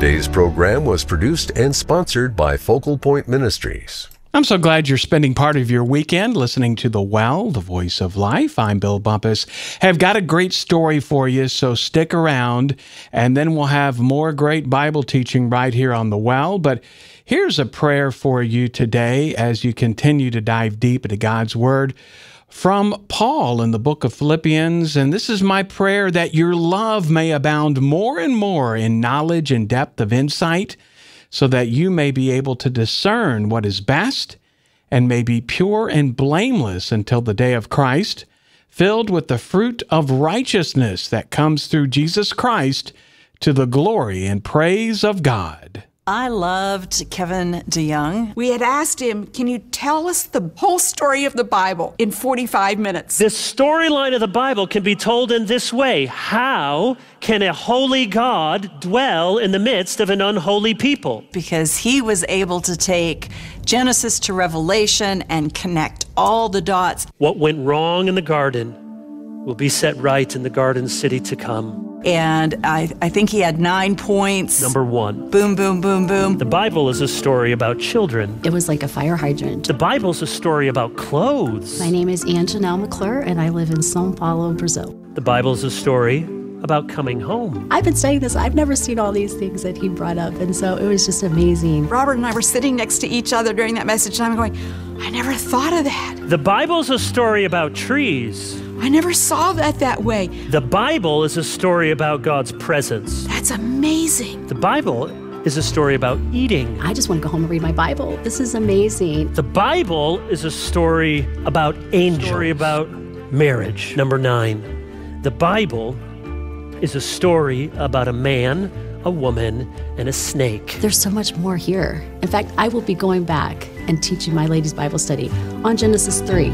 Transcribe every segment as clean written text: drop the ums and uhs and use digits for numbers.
Today's program was produced and sponsored by Focal Point Ministries. I'm so glad you're spending part of your weekend listening to The Well, the Voice of Life. I'm Bill Bumpus. I've got a great story for you, so stick around, and then we'll have more great Bible teaching right here on The Well. But here's a prayer for you today as you continue to dive deep into God's Word from Paul in the book of Philippians. And this is my prayer, that your love may abound more and more in knowledge and depth of insight, so that you may be able to discern what is best and may be pure and blameless until the day of Christ, filled with the fruit of righteousness that comes through Jesus Christ to the glory and praise of God. I loved Kevin DeYoung. We had asked him, can you tell us the whole story of the Bible in 45 minutes? The storyline of the Bible can be told in this way. How can a holy God dwell in the midst of an unholy people? Because he was able to take Genesis to Revelation and connect all the dots. What went wrong in the garden will be set right in the garden city to come. And I think he had 9 points. Number one. Boom, boom, boom, boom. The Bible is a story about children. It was like a fire hydrant. The Bible's a story about clothes. My name is Anjanelle McClure, and I live in São Paulo, Brazil. The Bible's a story about coming home. I've been studying this. I've never seen all these things that he brought up, and so it was just amazing. Robert and I were sitting next to each other during that message, and I'm going, I never thought of that. The Bible's a story about trees. I never saw that way. The Bible is a story about God's presence. That's amazing. The Bible is a story about eating. I just want to go home and read my Bible. This is amazing. The Bible is a story about angels. A story about marriage. Number 9. The Bible is a story about a man, a woman, and a snake. There's so much more here. In fact, I will be going back and teaching my ladies' Bible study on Genesis 3.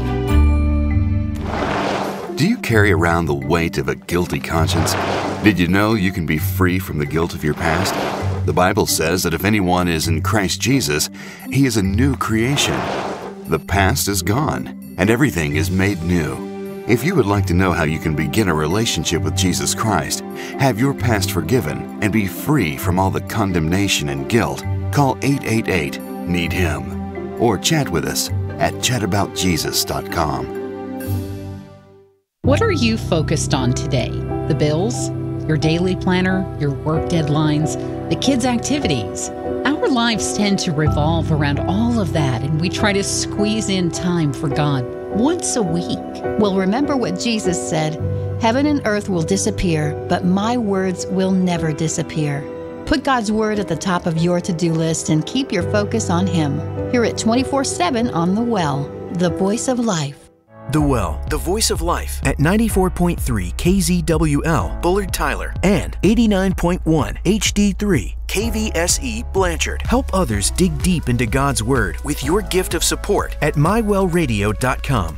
Do you carry around the weight of a guilty conscience? Did you know you can be free from the guilt of your past? The Bible says that if anyone is in Christ Jesus, he is a new creation. The past is gone, and everything is made new. If you would like to know how you can begin a relationship with Jesus Christ, have your past forgiven, and be free from all the condemnation and guilt, call 888-NEED-HIM or chat with us at chataboutjesus.com. What are you focused on today? The bills, your daily planner, your work deadlines, the kids' activities. Our lives tend to revolve around all of that, and we try to squeeze in time for God once a week. Well, remember what Jesus said, heaven and earth will disappear, but my words will never disappear. Put God's word at the top of your to-do list and keep your focus on Him. Hear it 24/7 on The Well, the voice of life. The Well, the voice of life at 94.3 KZWL, Bullard Tyler, and 89.1 HD3 KVSE Blanchard. Help others dig deep into God's Word with your gift of support at mywellradio.com.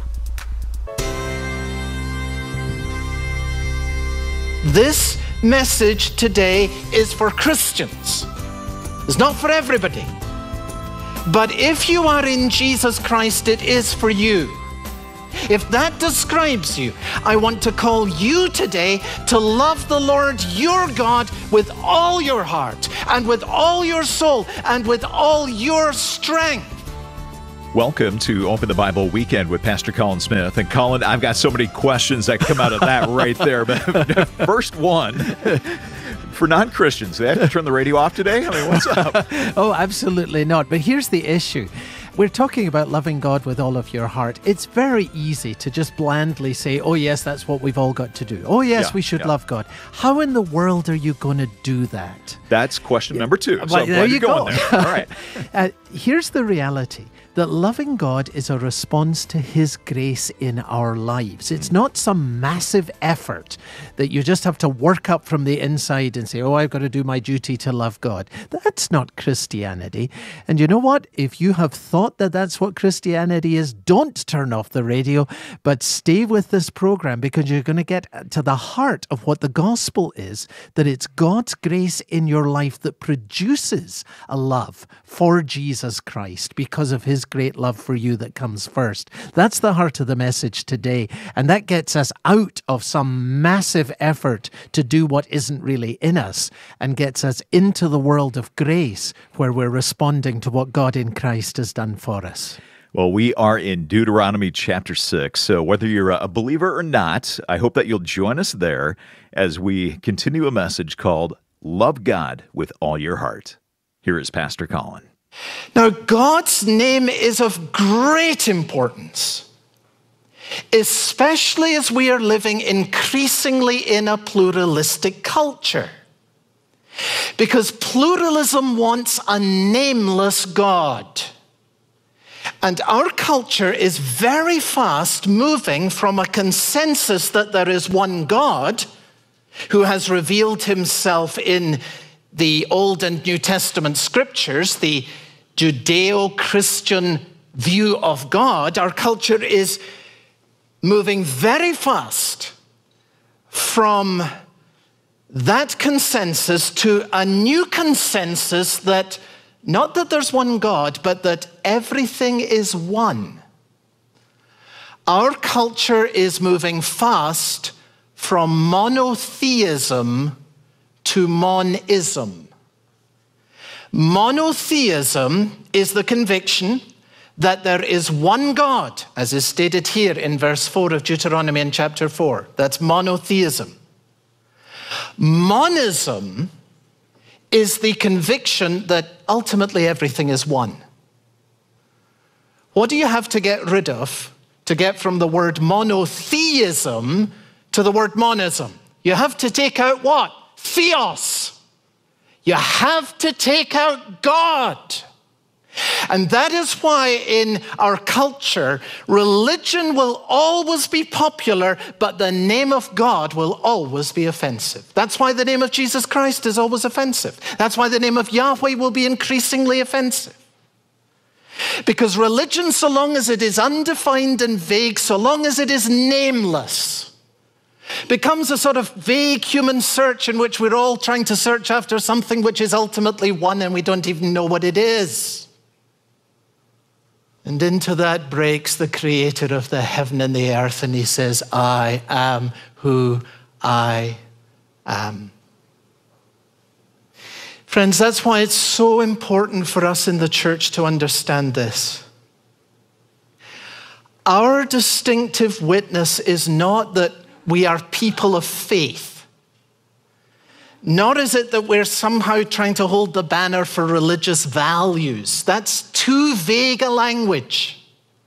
This message today is for Christians. It's not for everybody. But if you are in Jesus Christ, it is for you. If that describes you, I want to call you today to love the Lord your God with all your heart and with all your soul and with all your strength. Welcome to Open the Bible Weekend with Pastor Colin Smith. And Colin, I've got so many questions that come out of that right there. But first one, for non-Christians, they have to turn the radio off today? I mean, what's up? Oh, absolutely not. But here's the issue. We're talking about loving God with all of your heart. It's very easy to just blandly say, oh, yes, that's what we've all got to do. Oh, yes, we should love God. How in the world are you going to do that? That's question number 2. So well, there you go. There. All right. Here's the reality. That loving God is a response to His grace in our lives. It's not some massive effort that you just have to work up from the inside and say, oh, I've got to do my duty to love God. That's not Christianity. And you know what? If you have thought that that's what Christianity is, don't turn off the radio, but stay with this program, because you're going to get to the heart of what the gospel is, that it's God's grace in your life that produces a love for Jesus Christ because of His his great love for you that comes first. That's the heart of the message today. And that gets us out of some massive effort to do what isn't really in us and gets us into the world of grace where we're responding to what God in Christ has done for us. Well, we are in Deuteronomy chapter 6, so whether you're a believer or not, I hope that you'll join us there as we continue a message called Love God with All Your Heart. Here is Pastor Colin. Now, God's name is of great importance, especially as we are living increasingly in a pluralistic culture. Because pluralism wants a nameless God. And our culture is very fast moving from a consensus that there is one God who has revealed himself in the Old and New Testament scriptures, the Judeo-Christian view of God. Our culture is moving very fast from that consensus to a new consensus that not that there's one God, but that everything is one. Our culture is moving fast from monotheism to monism. Monotheism is the conviction that there is one God, as is stated here in verse 4 of Deuteronomy in chapter 4. That's monotheism. Monism is the conviction that ultimately everything is one. What do you have to get rid of to get from the word monotheism to the word monism? You have to take out what? Theos. You have to take out God. And that is why in our culture, religion will always be popular, but the name of God will always be offensive. That's why the name of Jesus Christ is always offensive. That's why the name of Yahweh will be increasingly offensive. Because religion, so long as it is undefined and vague, so long as it is nameless, becomes a sort of vague human search in which we're all trying to search after something which is ultimately one and we don't even know what it is. And into that breaks the creator of the heaven and the earth, and he says, I am who I am. Friends, that's why it's so important for us in the church to understand this. Our distinctive witness is not that we are people of faith. Nor is it that we're somehow trying to hold the banner for religious values. That's too vague a language.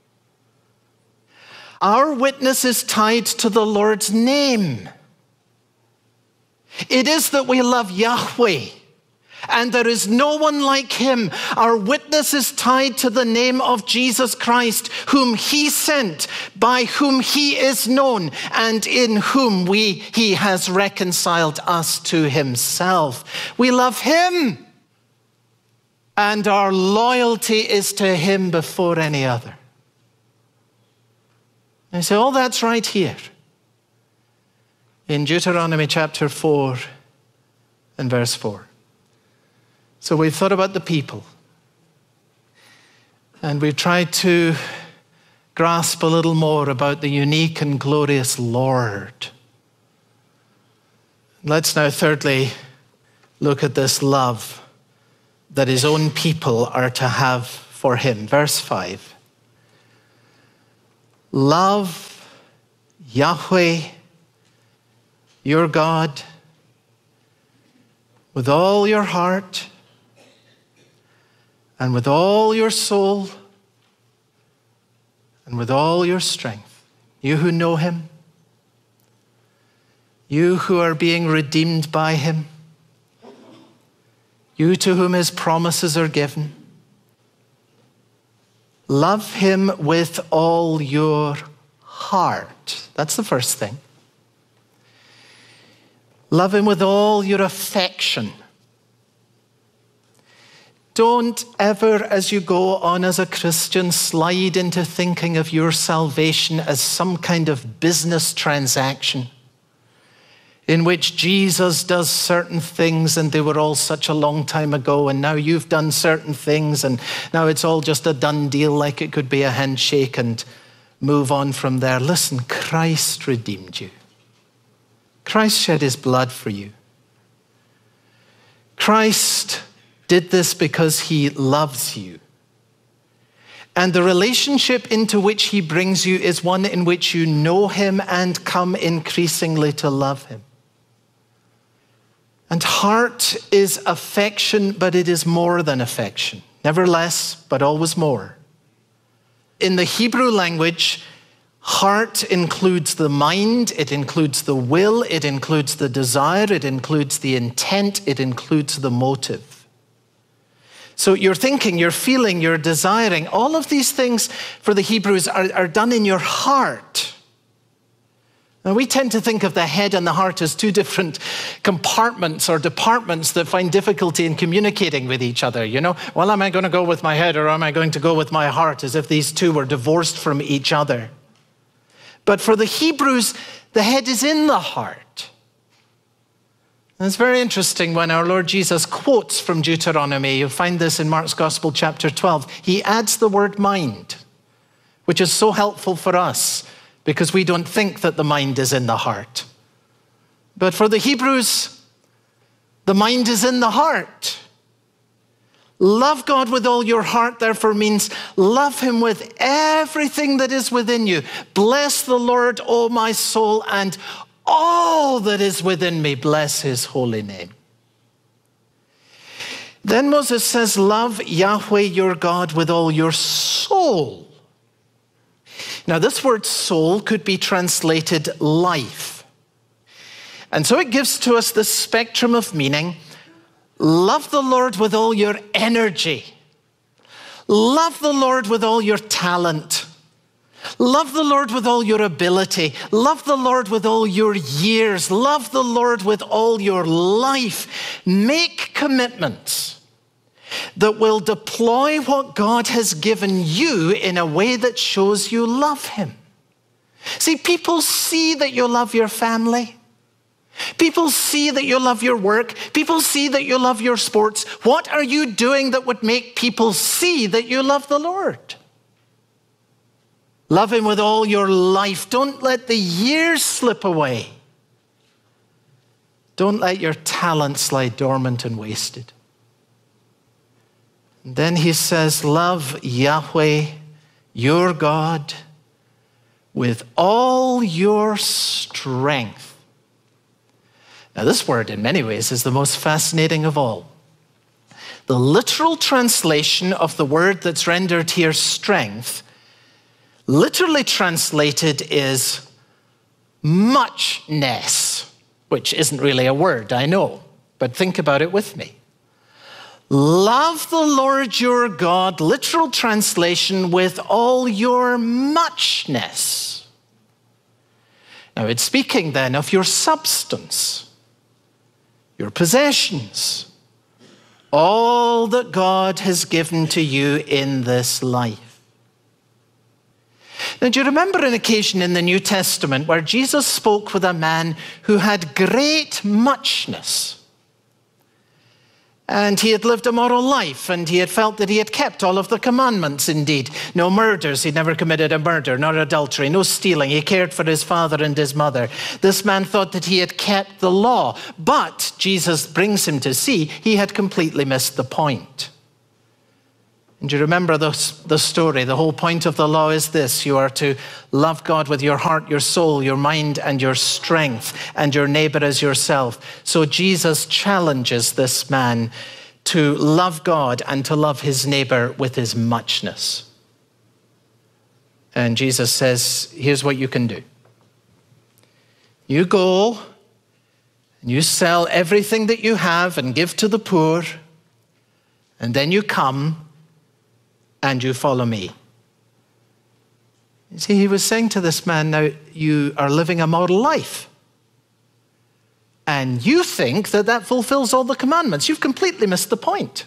Our witness is tied to the Lord's name. It is that we love Yahweh, and there is no one like him. Our witness is tied to the name of Jesus Christ, whom he sent, by whom he is known, and in whom he has reconciled us to himself. We love him, and our loyalty is to him before any other. And you say, oh, that's right here in Deuteronomy chapter 4 and verse 4. So we've thought about the people, and we've tried to grasp a little more about the unique and glorious Lord. Let's now thirdly look at this love that his own people are to have for him. Verse 5. Love Yahweh, your God, with all your heart, and with all your soul, and with all your strength. You who know him, you who are being redeemed by him, you to whom his promises are given. Love him with all your heart. That's the first thing. Love him with all your affection. Don't ever, as you go on as a Christian, slide into thinking of your salvation as some kind of business transaction in which Jesus does certain things and they were all such a long time ago, and now you've done certain things and now it's all just a done deal, like it could be a handshake and move on from there. Listen, Christ redeemed you. Christ shed his blood for you. Christ did this because he loves you. And the relationship into which he brings you is one in which you know him and come increasingly to love him. And heart is affection, but it is more than affection. Never less, but always more. In the Hebrew language, heart includes the mind, it includes the will, it includes the desire, it includes the intent, it includes the motive. So you're thinking, you're feeling, you're desiring. All of these things for the Hebrews are done in your heart. Now, we tend to think of the head and the heart as two different compartments or departments that find difficulty in communicating with each other. You know, well, am I going to go with my head or am I going to go with my heart, as if these two were divorced from each other? But for the Hebrews, the head is in the heart. And it's very interesting when our Lord Jesus quotes from Deuteronomy. You'll find this in Mark's Gospel, chapter 12. He adds the word mind, which is so helpful for us because we don't think that the mind is in the heart. But for the Hebrews, the mind is in the heart. Love God with all your heart, therefore, means love him with everything that is within you. Bless the Lord, O my soul, and all that is within me, bless his holy name. Then Moses says, love Yahweh your God with all your soul. Now, this word soul could be translated life. And so it gives to us this spectrum of meaning. Love the Lord with all your energy. Love the Lord with all your talent. Love the Lord with all your ability. Love the Lord with all your years. Love the Lord with all your life. Make commitments that will deploy what God has given you in a way that shows you love him. See, people see that you love your family. People see that you love your work. People see that you love your sports. What are you doing that would make people see that you love the Lord? Love him with all your life. Don't let the years slip away. Don't let your talents lie dormant and wasted. And then he says, love Yahweh, your God, with all your strength. Now, this word in many ways is the most fascinating of all. The literal translation of the word that's rendered here strength, literally translated is muchness, which isn't really a word, I know, but think about it with me. Love the Lord your God, literal translation, with all your muchness. Now, it's speaking then of your substance, your possessions, all that God has given to you in this life. Now, do you remember an occasion in the New Testament where Jesus spoke with a man who had great muchness? And he had lived a moral life, and he had felt that he had kept all of the commandments indeed. No murders, he'd never committed a murder, nor adultery, no stealing. He cared for his father and his mother. This man thought that he had kept the law, but Jesus brings him to see he had completely missed the point. And you remember the story. The whole point of the law is this: you are to love God with your heart, your soul, your mind, and your strength, and your neighbor as yourself. So Jesus challenges this man to love God and to love his neighbor with his muchness. And Jesus says, here's what you can do. You go and you sell everything that you have and give to the poor, and then you come and you follow me. You see, he was saying to this man, now you are living a model life. And you think that that fulfills all the commandments. You've completely missed the point.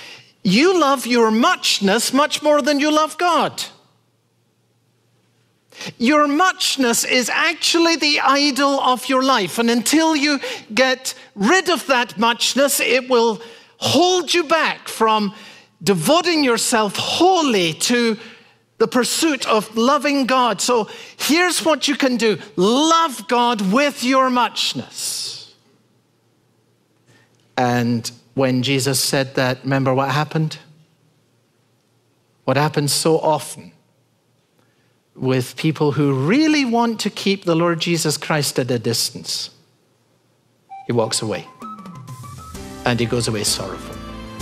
You love your muchness much more than you love God. Your muchness is actually the idol of your life. And until you get rid of that muchness, it will hold you back from devoting yourself wholly to the pursuit of loving God. So here's what you can do. Love God with your muchness. And when Jesus said that, remember what happened? What happens so often with people who really want to keep the Lord Jesus Christ at a distance? He walks away. And he goes away sorrowful.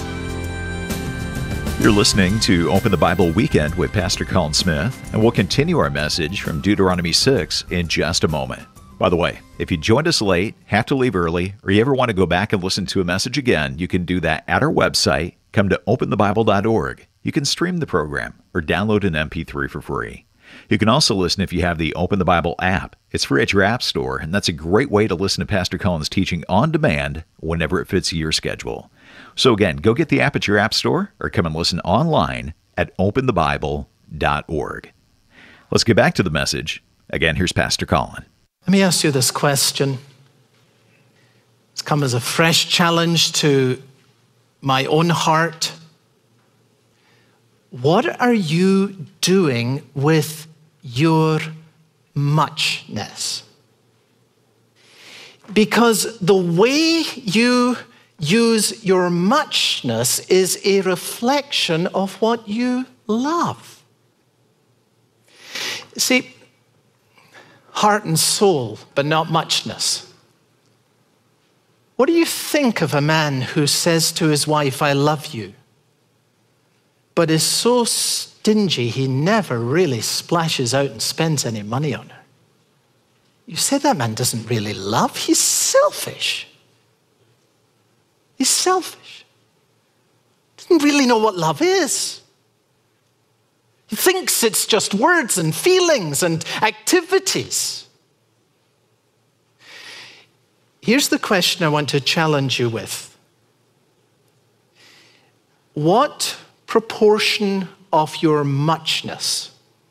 You're listening to Open the Bible Weekend with Pastor Colin Smith, and we'll continue our message from Deuteronomy 6 in just a moment. By the way, if you joined us late, have to leave early, or you ever want to go back and listen to a message again, you can do that at our website. Come to openthebible.org. You can stream the program or download an MP3 for free. You can also listen if you have the Open the Bible app. It's free at your app store, and that's a great way to listen to Pastor Colin's teaching on demand whenever it fits your schedule. So again, go get the app at your app store or come and listen online at openthebible.org. Let's get back to the message. Again, here's Pastor Colin. Let me ask you this question. It's come as a fresh challenge to my own heart. What are you doing with your muchness? Because the way you use your muchness is a reflection of what you love. See, heart and soul, but not muchness. What do you think of a man who says to his wife, "I love you," but is so stingy he never really splashes out and spends any money on her? You say that man doesn't really love. He's selfish. He's selfish. Doesn't really know what love is. He thinks it's just words and feelings and activities. Here's the question I want to challenge you with. What proportion of your muchness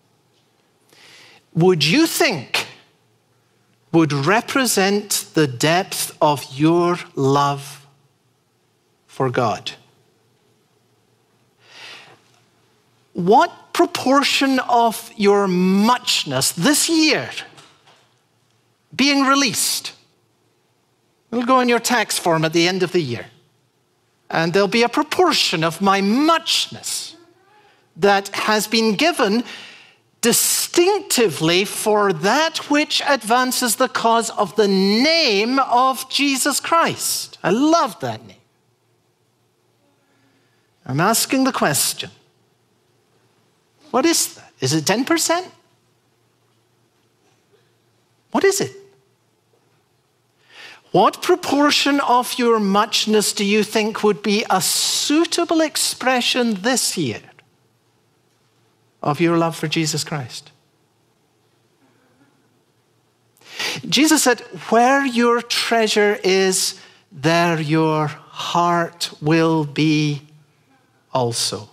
would you think would represent the depth of your love for God? What proportion of your muchness this year being released? It'll go in your tax form at the end of the year. And there'll be a proportion of my muchness that has been given distinctively for that which advances the cause of the name of Jesus Christ. I love that name. I'm asking the question, what is that? Is it 10%? What is it? What proportion of your muchness do you think would be a suitable expression this year of your love for Jesus Christ? Jesus said, where your treasure is, there your heart will be also.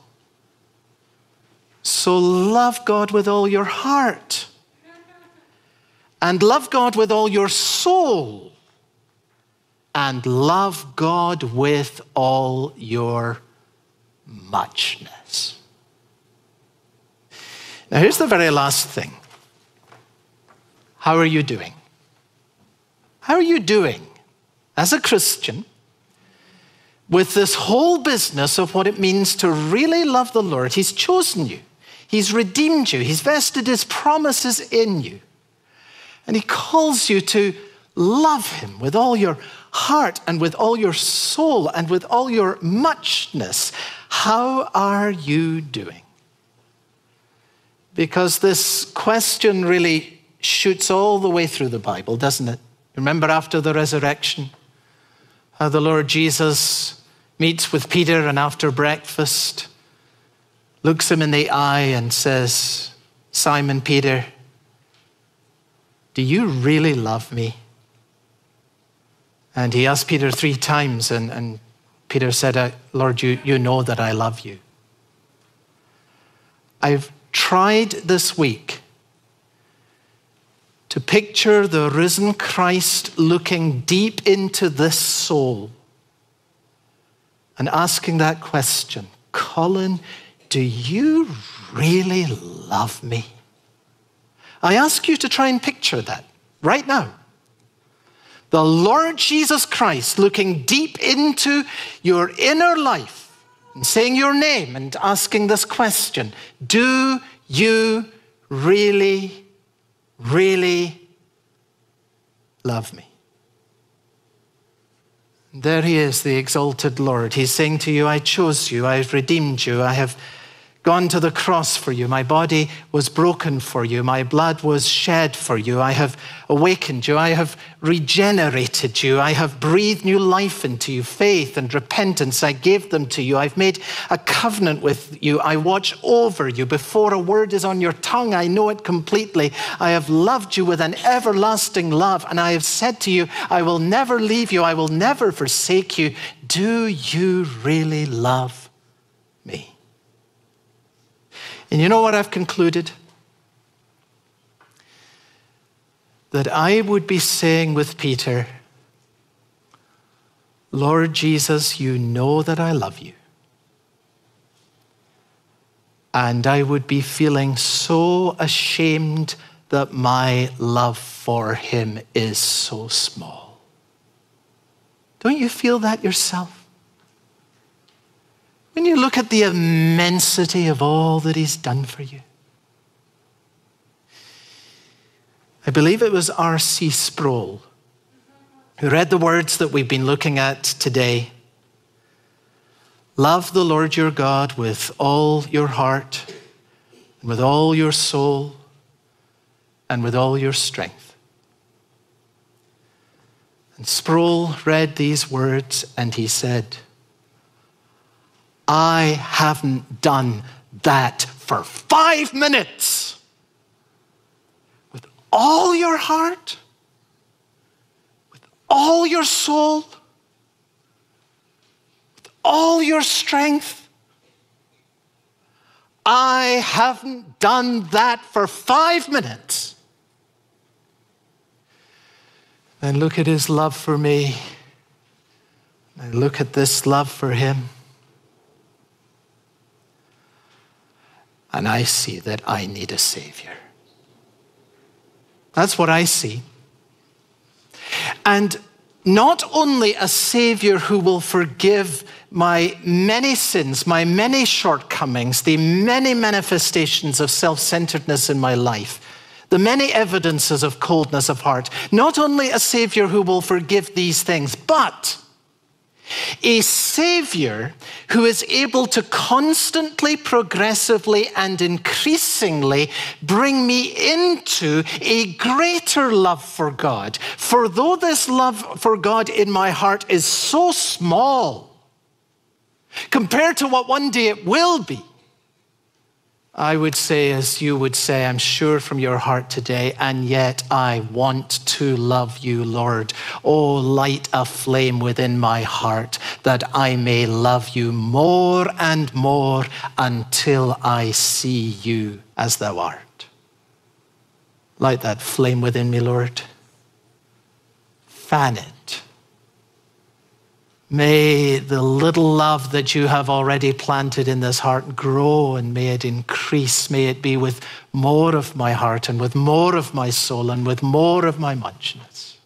So love God with all your heart and love God with all your soul and love God with all your muchness. Now here's the very last thing. How are you doing? How are you doing as a Christian with this whole business of what it means to really love the Lord? He's chosen you. He's redeemed you. He's vested his promises in you. And he calls you to love him with all your heart and with all your soul and with all your muchness. How are you doing? Because this question really shoots all the way through the Bible, doesn't it? Remember after the resurrection, how the Lord Jesus meets with Peter and after breakfast looks him in the eye and says, Simon Peter, do you really love me? And he asked Peter 3 times, and Peter said, Lord, you know that I love you. I've tried this week to picture the risen Christ looking deep into this soul and asking that question, Colin, do you really love me? I ask you to try and picture that right now. The Lord Jesus Christ looking deep into your inner life and saying your name and asking this question, do you really, really love me? And there he is, the exalted Lord. He's saying to you, I chose you, I've redeemed you, I have gone to the cross for you. My body was broken for you. My blood was shed for you. I have awakened you. I have regenerated you. I have breathed new life into you. Faith and repentance, I gave them to you. I've made a covenant with you. I watch over you. Before a word is on your tongue, I know it completely. I have loved you with an everlasting love. And I have said to you, I will never leave you. I will never forsake you. Do you really love me? And you know what I've concluded? That I would be saying with Peter, Lord Jesus, you know that I love you. And I would be feeling so ashamed that my love for him is so small. Don't you feel that yourself? When you look at the immensity of all that he's done for you. I believe it was R.C. Sproul who read the words that we've been looking at today. Love the Lord your God with all your heart, and with all your soul, and with all your strength. And Sproul read these words and he said, I haven't done that for 5 minutes. With all your heart, with all your soul, with all your strength. I haven't done that for 5 minutes. And look at his love for me. I look at this love for him. And I see that I need a Savior. That's what I see. And not only a Savior who will forgive my many sins, my many shortcomings, the many manifestations of self-centeredness in my life, the many evidences of coldness of heart. Not only a Savior who will forgive these things, but a Savior who is able to constantly, progressively, and increasingly bring me into a greater love for God. For though this love for God in my heart is so small compared to what one day it will be, I would say, as you would say, I'm sure from your heart today, and yet I want to love you, Lord. Oh, light a flame within my heart that I may love you more and more until I see you as thou art. Light that flame within me, Lord. Fan it. May the little love that you have already planted in this heart grow, and may it increase. May it be with more of my heart and with more of my soul and with more of my muchness.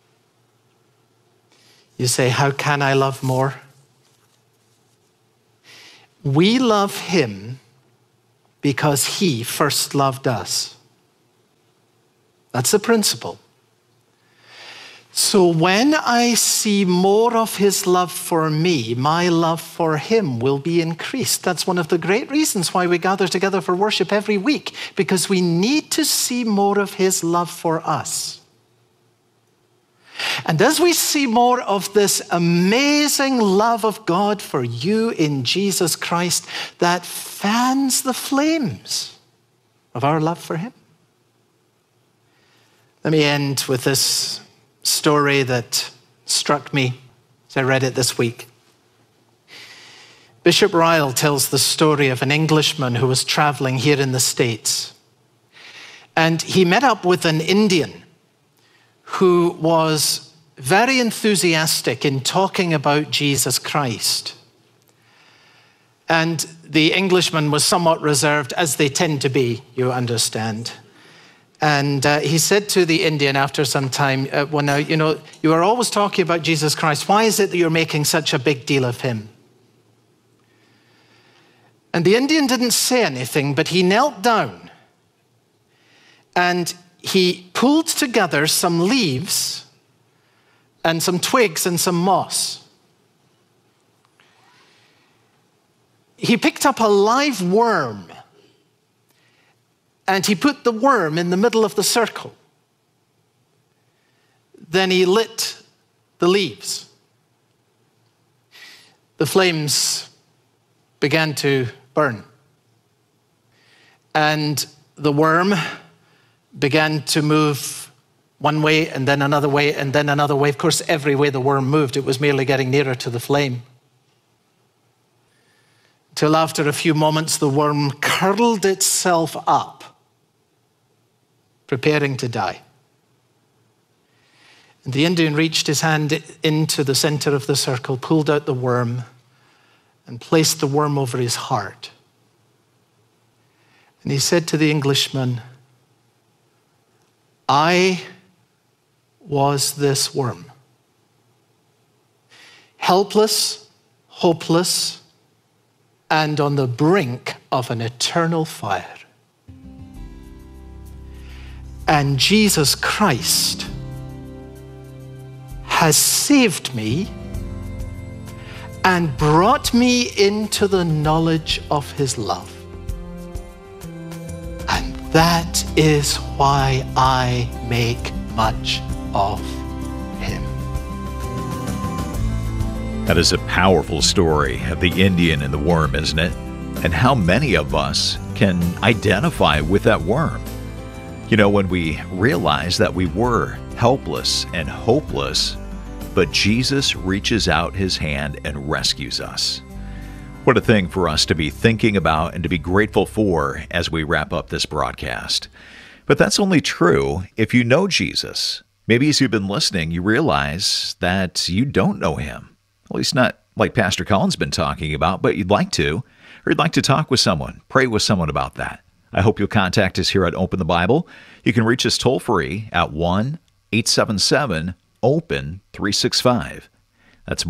You say, how can I love more? We love him because he first loved us. That's the principle. So when I see more of his love for me, my love for him will be increased. That's one of the great reasons why we gather together for worship every week, because we need to see more of his love for us. And as we see more of this amazing love of God for you in Jesus Christ, that fans the flames of our love for him. Let me end with this story that struck me as I read it this week. Bishop Ryle tells the story of an Englishman who was traveling here in the States. And he met up with an Indian who was very enthusiastic in talking about Jesus Christ. And the Englishman was somewhat reserved, as they tend to be, you understand. And he said to the Indian after some time, well, now, you are always talking about Jesus Christ. Why is it that you're making such a big deal of him? And the Indian didn't say anything, but he knelt down and he pulled together some leaves and some twigs and some moss. He picked up a live worm and he put the worm in the middle of the circle. Then he lit the leaves. The flames began to burn. And the worm began to move one way and then another way and then another way. Of course, every way the worm moved, it was merely getting nearer to the flame. Till after a few moments, the worm curled itself up, preparing to die. And the Indian reached his hand into the center of the circle, pulled out the worm, and placed the worm over his heart. And he said to the Englishman, I was this worm. Helpless, hopeless, and on the brink of an eternal fire. And Jesus Christ has saved me and brought me into the knowledge of his love. And that is why I make much of him. That is a powerful story of the Indian and the worm, isn't it? And how many of us can identify with that worm? When we realize that we were helpless and hopeless, but Jesus reaches out his hand and rescues us. What a thing for us to be thinking about and to be grateful for as we wrap up this broadcast. But that's only true if you know Jesus. Maybe as you've been listening, you realize that you don't know him. At least not like Pastor Colin's been talking about, but you'd like to, or you'd like to talk with someone, pray with someone about that. I hope you'll contact us here at Open the Bible. You can reach us toll-free at 1-877-OPEN-365. That's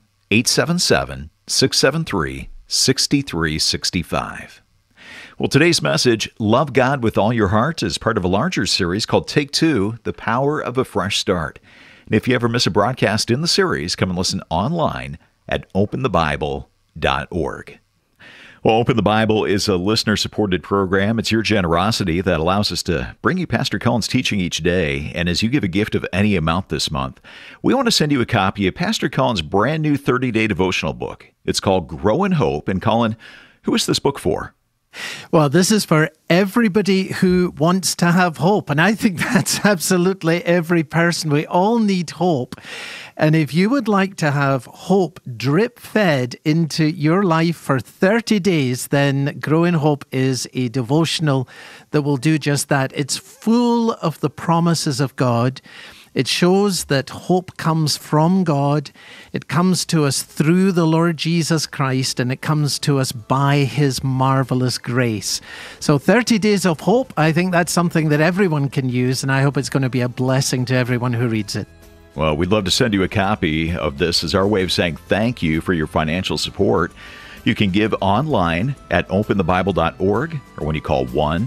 1-877-673-6365. Well, today's message, Love God with All Your Heart, is part of a larger series called Take Two, The Power of a Fresh Start. And if you ever miss a broadcast in the series, come and listen online at openthebible.org. Well, Open the Bible is a listener-supported program. It's your generosity that allows us to bring you Pastor Colin's teaching each day. And as you give a gift of any amount this month, we want to send you a copy of Pastor Colin's brand new 30-day devotional book. It's called Grow in Hope. And Colin, who is this book for? Well, this is for everybody who wants to have hope. And I think that's absolutely every person. We all need hope. And if you would like to have hope drip-fed into your life for 30 days, then Grow in Hope is a devotional that will do just that. It's full of the promises of God. It shows that hope comes from God. It comes to us through the Lord Jesus Christ, and it comes to us by his marvelous grace. So 30 days of hope, I think that's something that everyone can use, and I hope it's going to be a blessing to everyone who reads it. Well, we'd love to send you a copy of this as our way of saying thank you for your financial support. You can give online at openthebible.org or when you call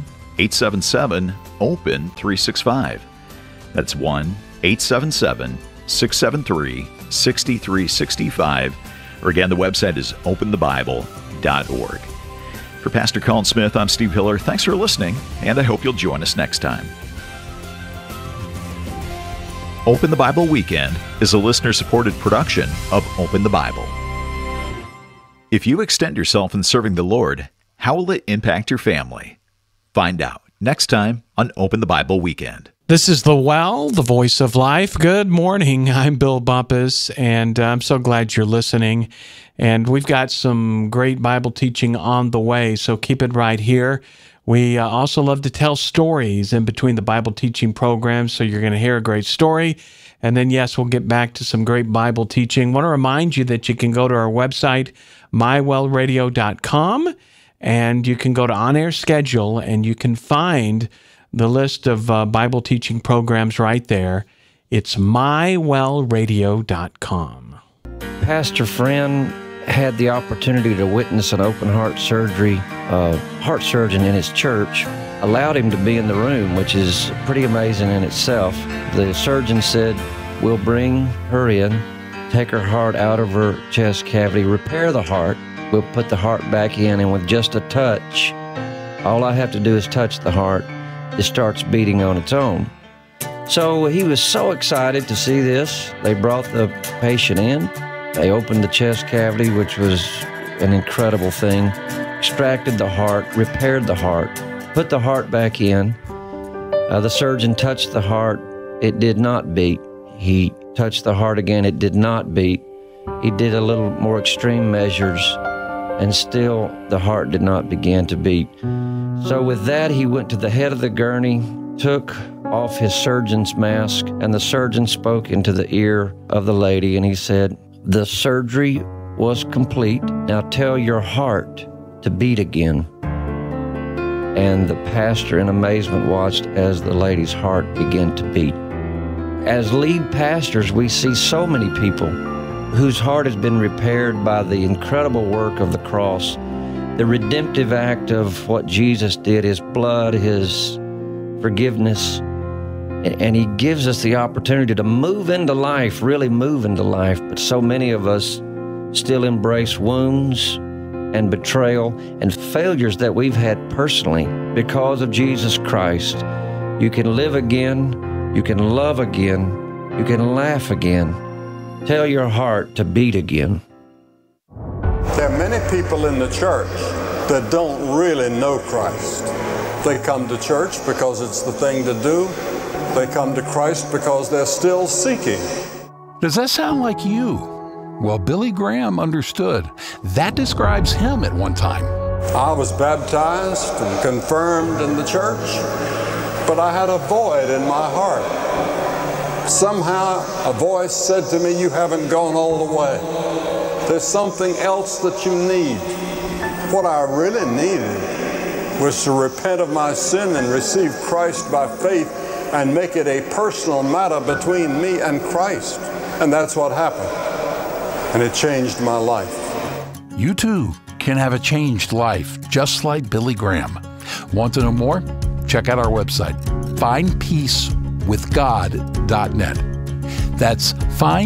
1-877-OPEN-365. That's 1-877-673-6365. Or again, the website is openthebible.org. For Pastor Colin Smith, I'm Steve Hiller. Thanks for listening, and I hope you'll join us next time. Open the Bible Weekend is a listener-supported production of Open the Bible. If you extend yourself in serving the Lord, how will it impact your family? Find out next time on Open the Bible Weekend. This is The Well, the voice of life. Good morning. I'm Bill Bumpus, and I'm so glad you're listening. And we've got some great Bible teaching on the way, so keep it right here. We also love to tell stories in between the Bible teaching programs, so you're going to hear a great story. And then, yes, we'll get back to some great Bible teaching. I want to remind you that you can go to our website, mywellradio.com, and you can go to On Air Schedule, and you can find the list of Bible teaching programs right there. It's mywellradio.com. Pastor Friend had the opportunity to witness an open heart surgery. A heart surgeon in his church allowed him to be in the room, which is pretty amazing in itself. The surgeon said, "We'll bring her in, take her heart out of her chest cavity, repair the heart. We'll put the heart back in, and with just a touch, all I have to do is touch the heart. It starts beating on its own." So he was so excited to see this. They brought the patient in. They opened the chest cavity, which was an incredible thing, extracted the heart, repaired the heart, put the heart back in. The surgeon touched the heart. It did not beat. He touched the heart again. It did not beat. He did a little more extreme measures, and still the heart did not begin to beat. So with that, he went to the head of the gurney, took off his surgeon's mask, and the surgeon spoke into the ear of the lady, and he said, "The surgery was complete. Now tell your heart to beat again." And the pastor in amazement watched as the lady's heart began to beat. As lead pastors, we see so many people whose heart has been repaired by the incredible work of the cross, the redemptive act of what Jesus did, his blood, his forgiveness. And he gives us the opportunity to move into life, really move into life. But so many of us still embrace wounds and betrayal and failures that we've had personally because of Jesus Christ. You can live again, you can love again, you can laugh again. Tell your heart to beat again. There are many people in the church that don't really know Christ. They come to church because it's the thing to do. They come to Christ because they're still seeking. Does that sound like you? Well, Billy Graham understood. That describes him at one time. I was baptized and confirmed in the church, but I had a void in my heart. Somehow a voice said to me, "You haven't gone all the way. There's something else that you need." What I really needed was to repent of my sin and receive Christ by faith and make it a personal matter between me and Christ. And that's what happened. And it changed my life. You too can have a changed life, just like Billy Graham. Want to know more? Check out our website, findpeacewithgod.net. That's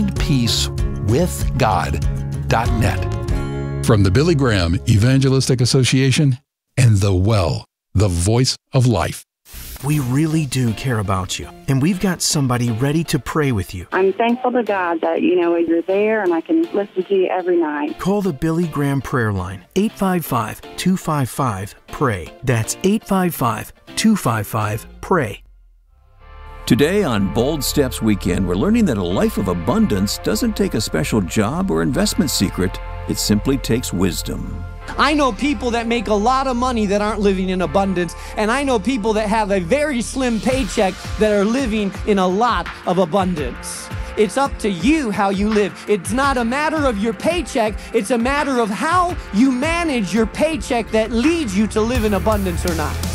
findpeacewithgod.net. From the Billy Graham Evangelistic Association and The Well, the voice of life. We really do care about you, and we've got somebody ready to pray with you. I'm thankful to God that, you're there and I can listen to you every night. Call the Billy Graham prayer line, 855-255-PRAY. That's 855-255-PRAY. Today on Bold Steps Weekend, we're learning that a life of abundance doesn't take a special job or investment secret. It simply takes wisdom. I know people that make a lot of money that aren't living in abundance, and I know people that have a very slim paycheck that are living in a lot of abundance. It's up to you how you live. It's not a matter of your paycheck, it's a matter of how you manage your paycheck that leads you to live in abundance or not.